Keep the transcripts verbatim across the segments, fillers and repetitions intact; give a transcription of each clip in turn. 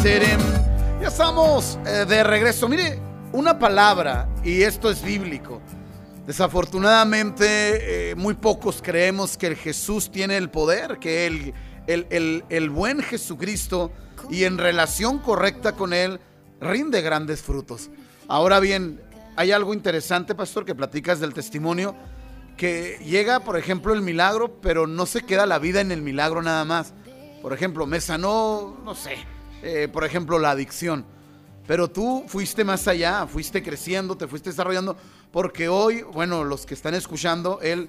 Serem. Ya estamos eh, de regreso. Mire, una palabra, y esto es bíblico. Desafortunadamente, eh, muy pocos creemos que el Jesús tiene el poder, que el, el, el, el buen Jesucristo, y en relación correcta con Él, rinde grandes frutos. Ahora bien, hay algo interesante, pastor, que platicas del testimonio, que llega, por ejemplo, el milagro, pero no se queda la vida en el milagro nada más. Por ejemplo, me sanó, no sé, eh, por ejemplo, la adicción. Pero tú fuiste más allá, fuiste creciendo, te fuiste desarrollando, porque hoy, bueno, los que están escuchando, él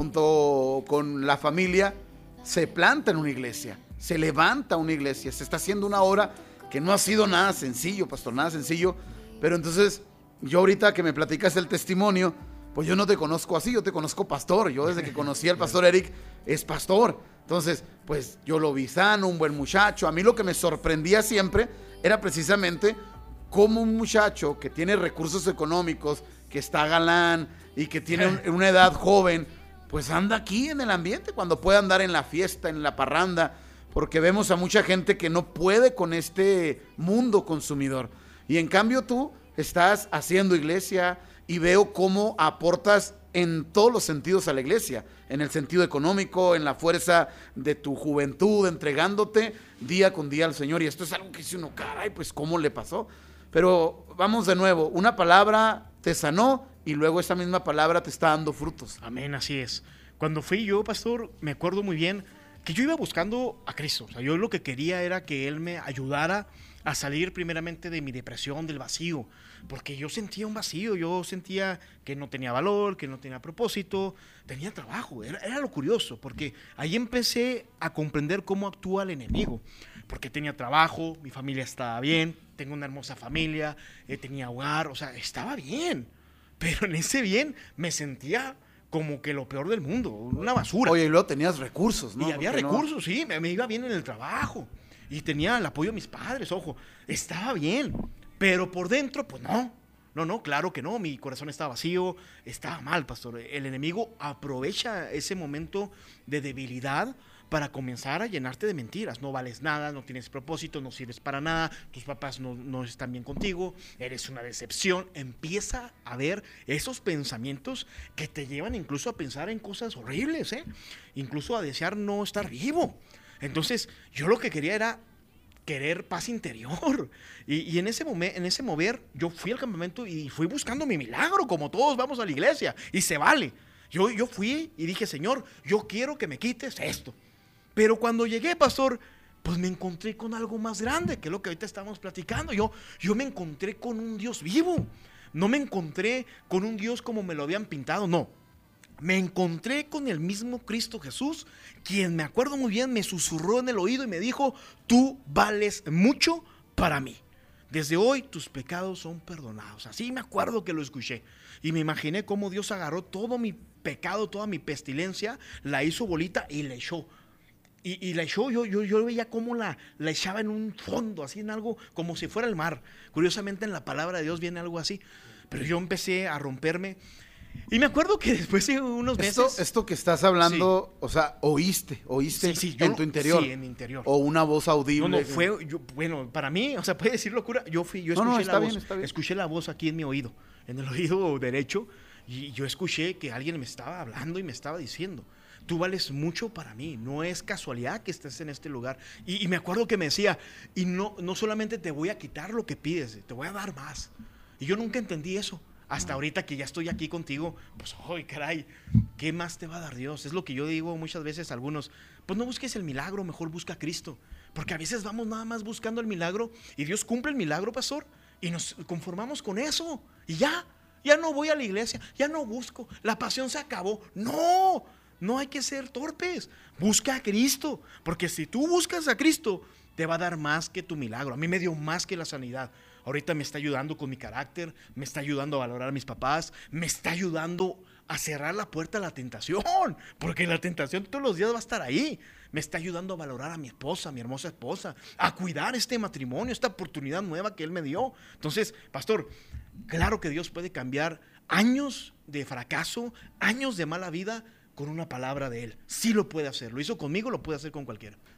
junto con la familia se planta en una iglesia, se levanta una iglesia, se está haciendo una obra que no ha sido nada sencillo, pastor, nada sencillo. Pero entonces, yo ahorita que me platicas el testimonio, pues yo no te conozco así, yo te conozco pastor. Yo desde que conocí al pastor Eric, es pastor. Entonces, pues yo lo vi sano, un buen muchacho. A mí lo que me sorprendía siempre era precisamente cómo un muchacho que tiene recursos económicos, que está galán y que tiene un, una edad joven, pues anda aquí en el ambiente cuando puede andar en la fiesta, en la parranda, porque vemos a mucha gente que no puede con este mundo consumidor. Y en cambio tú estás haciendo iglesia y veo cómo aportas en todos los sentidos a la iglesia, en el sentido económico, en la fuerza de tu juventud, entregándote día con día al Señor. Y esto es algo que dice uno, caray, pues ¿cómo le pasó? Pero vamos de nuevo, una palabra te sanó y luego esa misma palabra te está dando frutos. Amén, así es. Cuando fui yo, pastor, me acuerdo muy bien que yo iba buscando a Cristo. O sea, yo lo que quería era que Él me ayudara a salir primeramente de mi depresión, del vacío, porque yo sentía un vacío, yo sentía que no tenía valor, que no tenía propósito, tenía trabajo. Era, era lo curioso, porque ahí empecé a comprender cómo actúa el enemigo, porque tenía trabajo, mi familia estaba bien, tengo una hermosa familia, eh, tenía hogar, o sea, estaba bien, pero en ese bien me sentía como que lo peor del mundo, una basura. Oye, y luego tenías recursos, ¿no? Y había Porque recursos, no... sí, me, me iba bien en el trabajo. Y tenía el apoyo de mis padres, ojo, estaba bien. Pero por dentro, pues no. No, no, claro que no. Mi corazón estaba vacío, estaba mal, pastor. El enemigo aprovecha ese momento de debilidad para comenzar a llenarte de mentiras. No vales nada, no tienes propósito, no sirves para nada, tus papás no, no están bien contigo, eres una decepción. Empieza a ver esos pensamientos que te llevan incluso a pensar en cosas horribles, ¿eh? Incluso a desear no estar vivo. Entonces, yo lo que quería era querer paz interior. Y, y en, ese momen, en ese mover, yo fui al campamento y fui buscando mi milagro, como todos vamos a la iglesia, y se vale. Yo, yo fui y dije, Señor, yo quiero que me quites esto. Pero cuando llegué, pastor, pues me encontré con algo más grande, que es lo que ahorita estamos platicando. Yo, yo me encontré con un Dios vivo. No me encontré con un Dios como me lo habían pintado, no. Me encontré con el mismo Cristo Jesús, quien, me acuerdo muy bien, me susurró en el oído y me dijo, tú vales mucho para mí. Desde hoy tus pecados son perdonados. Así me acuerdo que lo escuché. Y me imaginé cómo Dios agarró todo mi pecado, toda mi pestilencia, la hizo bolita y la echó. Y, y la echó, yo, yo, yo veía cómo la, la echaba en un fondo, así en algo, como si fuera el mar. Curiosamente en la palabra de Dios viene algo así. Pero yo empecé a romperme. Y me acuerdo que después de unos meses... Esto, esto que estás hablando, sí. O sea, oíste, oíste sí, sí, yo, en tu interior. Sí, en mi interior. O una voz audible. No, no, fue, yo, bueno, para mí, o sea, puede decir locura, yo fui, yo escuché no, no, la está voz, bien, está bien. escuché la voz aquí en mi oído, en el oído derecho, y yo escuché que alguien me estaba hablando y me estaba diciendo, tú vales mucho para mí, no es casualidad que estés en este lugar. Y, y me acuerdo que me decía, y no, no solamente te voy a quitar lo que pides, te voy a dar más. Y yo nunca entendí eso. Hasta ahorita que ya estoy aquí contigo, pues, ¡ay, caray! ¿Qué más te va a dar Dios? Es lo que yo digo muchas veces a algunos. Pues no busques el milagro, mejor busca a Cristo. Porque a veces vamos nada más buscando el milagro y Dios cumple el milagro, pastor, y nos conformamos con eso. Y ya, ya no voy a la iglesia, ya no busco, la pasión se acabó. ¡No! No hay que ser torpes. Busca a Cristo. Porque si tú buscas a Cristo, te va a dar más que tu milagro. A mí me dio más que la sanidad. Ahorita me está ayudando con mi carácter, me está ayudando a valorar a mis papás, me está ayudando a cerrar la puerta a la tentación, porque la tentación todos los días va a estar ahí. Me está ayudando a valorar a mi esposa, a mi hermosa esposa, a cuidar este matrimonio, esta oportunidad nueva que Él me dio. Entonces, pastor, claro que Dios puede cambiar años de fracaso, años de mala vida con una palabra de Él. Sí lo puede hacer, lo hizo conmigo, lo puede hacer con cualquiera.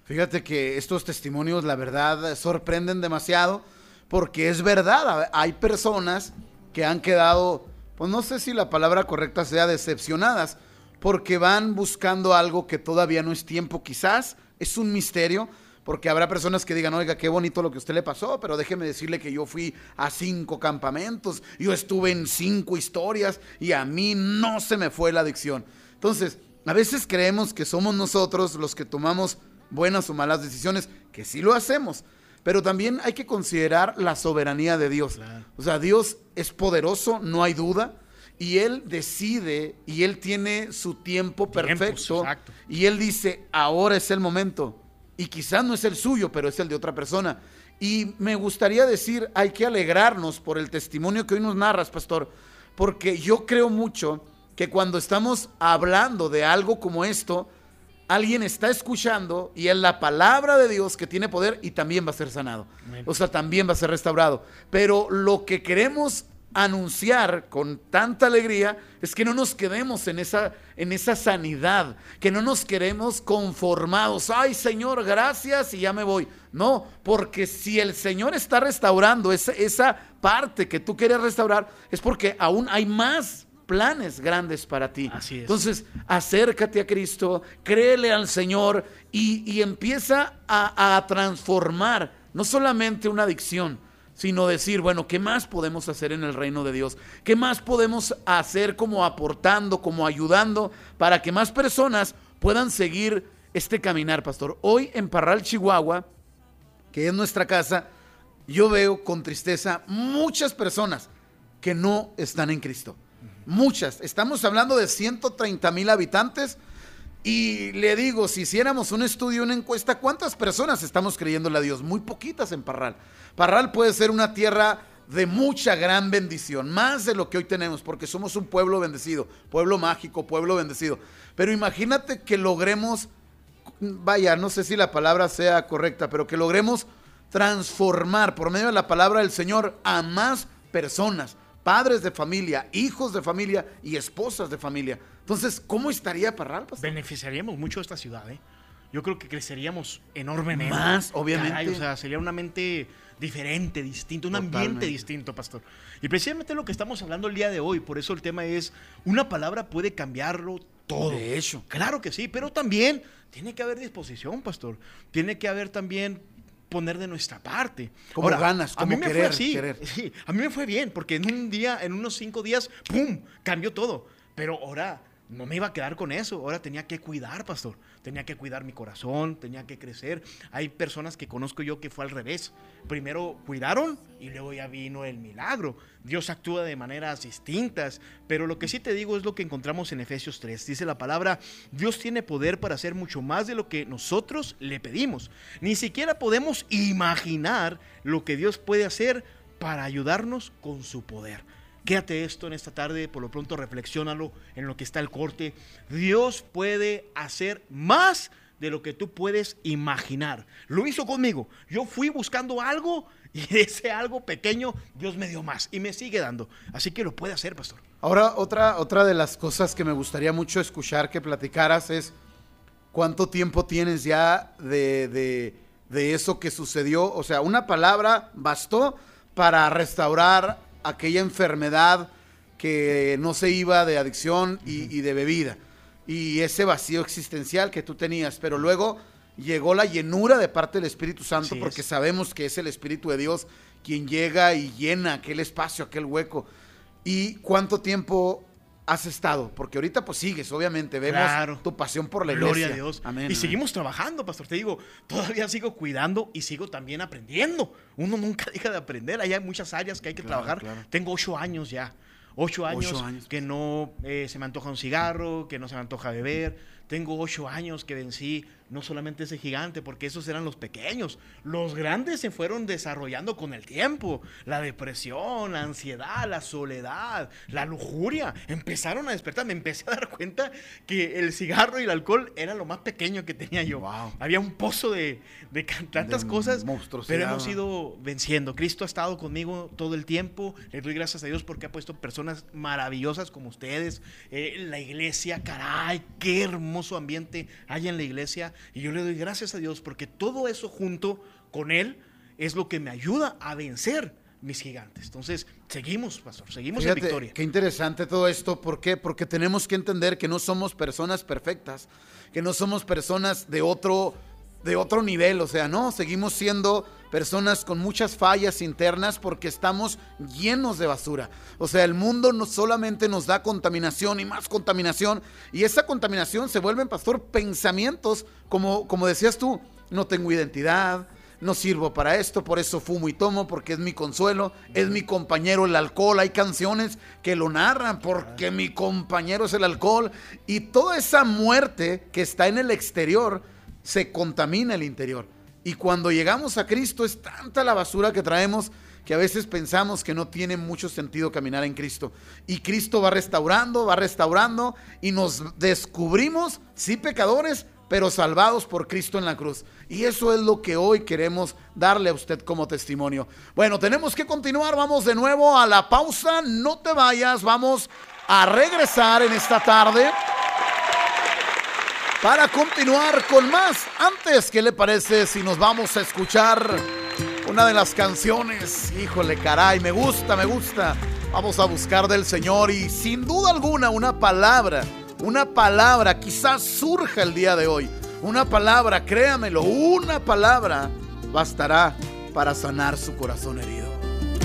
Fíjate que estos testimonios, la verdad, sorprenden demasiado, porque es verdad, hay personas que han quedado, pues no sé si la palabra correcta sea decepcionadas, porque van buscando algo que todavía no es tiempo, quizás es un misterio, porque habrá personas que digan, oiga, qué bonito lo que a usted le pasó, pero déjeme decirle que yo fui a cinco campamentos, yo estuve en cinco historias y a mí no se me fue la adicción. Entonces, a veces creemos que somos nosotros los que tomamos buenas o malas decisiones, que sí lo hacemos, pero también hay que considerar la soberanía de Dios. Claro. O sea, Dios es poderoso, no hay duda, y Él decide, y Él tiene su tiempo perfecto, Tiempos, y Él dice, ahora es el momento, y quizás no es el suyo, pero es el de otra persona. Y me gustaría decir, hay que alegrarnos por el testimonio que hoy nos narras, pastor, porque yo creo mucho que cuando estamos hablando de algo como esto, alguien está escuchando y es la palabra de Dios que tiene poder y también va a ser sanado. Amén. O sea, también va a ser restaurado. Pero lo que queremos anunciar con tanta alegría es que no nos quedemos en esa, en esa sanidad, que no nos quedemos conformados. Ay, Señor, gracias y ya me voy. No, porque si el Señor está restaurando esa, esa parte que tú quieres restaurar, es porque aún hay más planes grandes para ti. Así es. Entonces, acércate a Cristo, créele al Señor y, y empieza a, a transformar no solamente una adicción, sino decir, bueno, ¿qué más podemos hacer en el reino de Dios? ¿Qué más podemos hacer como aportando, como ayudando para que más personas puedan seguir este caminar, pastor? Hoy en Parral, Chihuahua, que es nuestra casa, yo veo con tristeza muchas personas que no están en Cristo. Muchas, estamos hablando de ciento treinta mil habitantes y le digo, si hiciéramos un estudio, una encuesta, ¿cuántas personas estamos creyéndole a Dios? Muy poquitas en Parral. Parral puede ser una tierra de mucha gran bendición, más de lo que hoy tenemos, porque somos un pueblo bendecido, pueblo mágico, pueblo bendecido. Pero imagínate que logremos, vaya, no sé si la palabra sea correcta, pero que logremos transformar por medio de la palabra del Señor a más personas, padres de familia, hijos de familia y esposas de familia. Entonces, ¿cómo estaría Parral, pastor? Beneficiaríamos mucho a esta ciudad, ¿eh? Yo creo que creceríamos enormemente. Más, obviamente. Caray, o sea, sería una mente diferente, distinto, un Totalmente. ambiente distinto, pastor. Y precisamente lo que estamos hablando el día de hoy, por eso el tema es, una palabra puede cambiarlo todo. De hecho. Claro que sí, pero también tiene que haber disposición, pastor. Tiene que haber también poner de nuestra parte. Como Ahora, ganas, como a mí me querer, fue así. querer. Sí, a mí me fue bien, porque en un día, en unos cinco días, ¡pum!, cambió todo. Pero ahora no me iba a quedar con eso. Ahora tenía que cuidar, pastor. Tenía que cuidar mi corazón, tenía que crecer. Hay personas que conozco yo que fue al revés. Primero cuidaron y luego ya vino el milagro. Dios actúa de maneras distintas. Pero lo que sí te digo es lo que encontramos en Efesios tres. Dice la palabra, Dios tiene poder para hacer mucho más de lo que nosotros le pedimos. Ni siquiera podemos imaginar lo que Dios puede hacer para ayudarnos con su poder. Quédate esto en esta tarde, por lo pronto reflexiónalo en lo que está el corte. Dios puede hacer más de lo que tú puedes imaginar. Lo hizo conmigo. Yo fui buscando algo y ese algo pequeño Dios me dio más y me sigue dando. Así que lo puede hacer, pastor. Ahora, otra, otra de las cosas que me gustaría mucho escuchar que platicaras es ¿cuánto tiempo tienes ya de, de, de eso que sucedió? O sea, una palabra bastó para restaurar aquella enfermedad que no se iba de adicción y, y de bebida, y ese vacío existencial que tú tenías, pero luego llegó la llenura de parte del Espíritu Santo. Así porque es. Sabemos que es el Espíritu de Dios quien llega y llena aquel espacio, aquel hueco. ¿Y cuánto tiempo has estado? Porque ahorita pues sigues, obviamente, vemos claro. tu pasión por la iglesia. Gloria a Dios. Amén, y amén. Seguimos trabajando, pastor. Te digo, todavía sigo cuidando y sigo también aprendiendo. Uno nunca deja de aprender. Hay muchas áreas que hay que claro, trabajar. Claro. Tengo ocho años ya. Ocho años, ocho años que no eh, se me antoja un cigarro, que no se me antoja beber. Tengo ocho años que vencí no solamente ese gigante, porque esos eran los pequeños. Los grandes se fueron desarrollando con el tiempo. La depresión, la ansiedad, la soledad, la lujuria. Empezaron a despertar. Me empecé a dar cuenta que el cigarro y el alcohol era lo más pequeño que tenía yo. Wow. Había un pozo de, de tantas de cosas, pero hemos ido venciendo. Cristo ha estado conmigo todo el tiempo. Le doy gracias a Dios porque ha puesto personas maravillosas como ustedes. Eh, la iglesia, caray, qué hermoso hermoso ambiente hay en la iglesia, y yo le doy gracias a Dios porque todo eso junto con Él es lo que me ayuda a vencer mis gigantes. Entonces, seguimos, pastor, seguimos Fíjate, en victoria. Qué interesante todo esto. ¿Por qué? Porque tenemos que entender que no somos personas perfectas, que no somos personas de otro, de otro nivel. O sea, no, seguimos siendo personas con muchas fallas internas porque estamos llenos de basura. O sea, el mundo no solamente nos da contaminación y más contaminación, y esa contaminación se vuelven, pastor, pensamientos como, como decías tú: no tengo identidad, no sirvo para esto, por eso fumo y tomo, porque es mi consuelo, es mi compañero el alcohol. Hay canciones que lo narran, porque mi compañero es el alcohol. Y toda esa muerte que está en el exterior se contamina el interior. Y cuando llegamos a Cristo es tanta la basura que traemos que a veces pensamos que no tiene mucho sentido caminar en Cristo. Y Cristo va restaurando, va restaurando, y nos descubrimos, sí, pecadores, pero salvados por Cristo en la cruz. Y eso es lo que hoy queremos darle a usted como testimonio. Bueno, tenemos que continuar. Vamos de nuevo a la pausa. No te vayas. Vamos a regresar en esta tarde para continuar con más. Antes, ¿qué le parece si nos vamos a escuchar una de las canciones? Híjole, caray, me gusta, me gusta. Vamos a buscar del Señor, y sin duda alguna una palabra, una palabra quizás surja el día de hoy. Una palabra, créamelo, una palabra bastará para sanar su corazón herido.